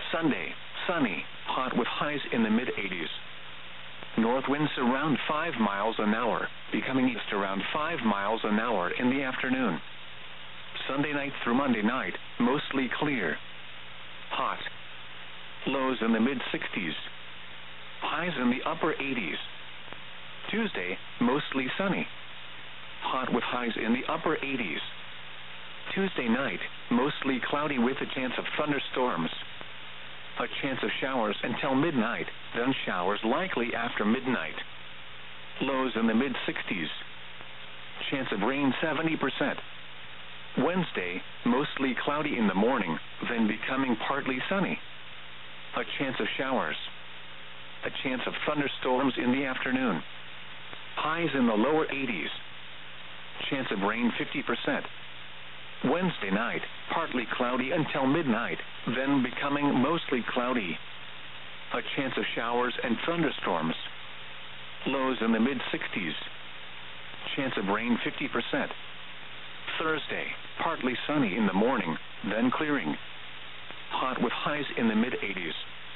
Sunday, sunny, hot with highs in the mid-80s. North winds around 5 miles an hour, becoming east around 5 miles an hour in the afternoon. Sunday night through Monday night, mostly clear. Hot. Lows in the mid-60s. Highs in the upper 80s. Tuesday, mostly sunny. Hot with highs in the upper 80s. Tuesday night, mostly cloudy with a chance of thunderstorms. A chance of showers until midnight, then showers likely after midnight. Lows in the mid-60s. Chance of rain 70%. Wednesday, mostly cloudy in the morning, then becoming partly sunny. A chance of showers. A chance of thunderstorms in the afternoon. Highs in the lower 80s. Chance of rain 50%. Wednesday night, partly cloudy until midnight, then becoming mostly cloudy. A chance of showers and thunderstorms. Lows in the mid-60s. Chance of rain 50%. Thursday, partly sunny in the morning, then clearing. Hot with highs in the mid-80s.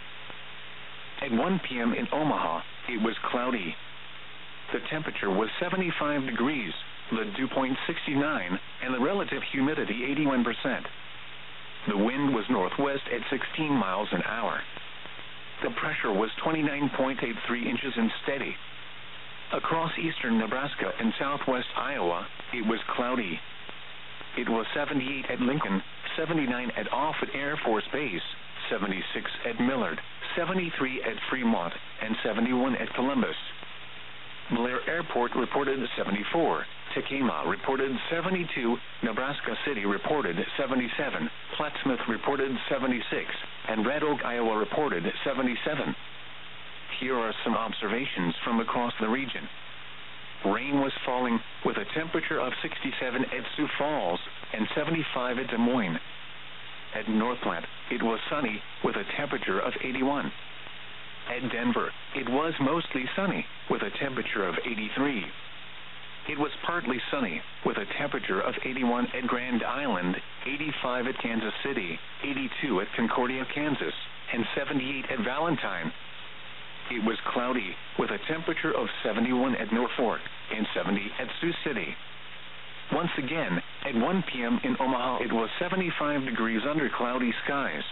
At 1 p.m. in Omaha, it was cloudy. The temperature was 75 degrees, the dew point 69, and the relative humidity 81%. The wind was northwest at 16 miles an hour. The pressure was 29.83 inches and steady. Across eastern Nebraska and southwest Iowa, it was cloudy. It was 78 at Lincoln, 79 at Offutt Air Force Base, 76 at Millard, 73 at Fremont, and 71 at Columbus. Blair Airport reported 74, Tekamah reported 72, Nebraska City reported 77, Plattsmouth reported 76, and Red Oak, Iowa reported 77. Here are some observations from across the region. Rain was falling with a temperature of 67 at Sioux Falls and 75 at Des Moines. At Northplant, it was sunny with a temperature of 81. At Denver, it was mostly sunny with a temperature of 83. It was partly sunny with a temperature of 81 at Grand Island, 85 at Kansas City, 82 at Concordia, Kansas, and 78 at Valentine. It was cloudy with a temperature of 71 at Norfolk and 70 at Sioux City. Once again, at 1 p.m. in Omaha, it was 75 degrees under cloudy skies.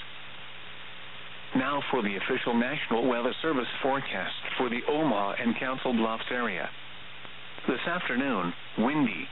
Now for the official National Weather Service forecast for the Omaha and Council Bluffs area. This afternoon, windy,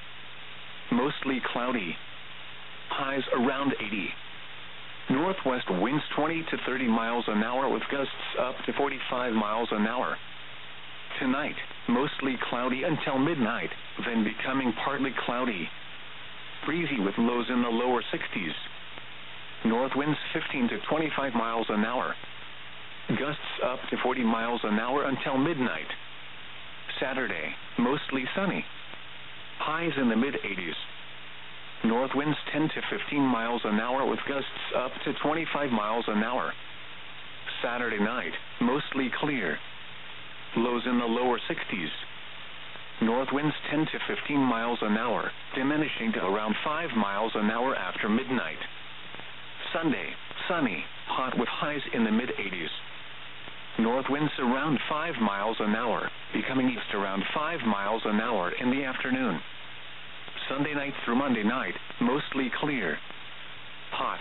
mostly cloudy, highs around 80. Northwest winds 20 to 30 miles an hour with gusts up to 45 miles an hour. Tonight, mostly cloudy until midnight, then becoming partly cloudy. Breezy with lows in the lower 60s. North winds 15 to 25 miles an hour. Gusts up to 40 miles an hour until midnight. Saturday, mostly sunny. Highs in the mid-80s. North winds 10 to 15 miles an hour with gusts up to 25 miles an hour. Saturday night, mostly clear. Lows in the lower 60s. North winds 10 to 15 miles an hour, diminishing to around 5 miles an hour after midnight. Sunday, sunny, hot with highs in the mid-80s. North winds around 5 miles an hour, becoming east around 5 miles an hour in the afternoon. Sunday night through Monday night, mostly clear. Hot.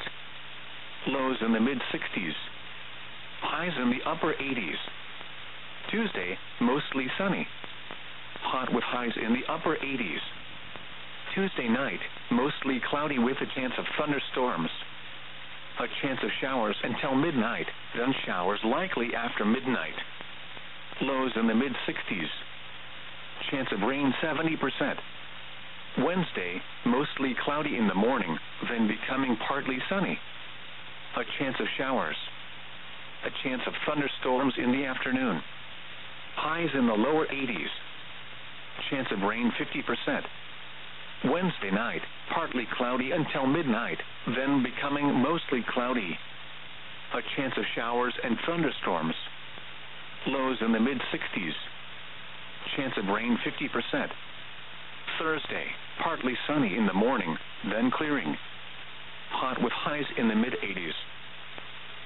Lows in the mid-60s. Highs in the upper 80s. Tuesday, mostly sunny. Hot with highs in the upper 80s. Tuesday night, mostly cloudy with a chance of thunderstorms. A chance of showers until midnight, then showers likely after midnight. Lows in the mid-60s. Chance of rain 70%. Wednesday, mostly cloudy in the morning, then becoming partly sunny. A chance of showers. A chance of thunderstorms in the afternoon. Highs in the lower 80s. Chance of rain 50%. Wednesday night, partly cloudy until midnight, then becoming mostly cloudy. A chance of showers and thunderstorms. Lows in the mid-60s. Chance of rain 50%. Thursday, partly sunny in the morning, then clearing. Hot with highs in the mid-80s.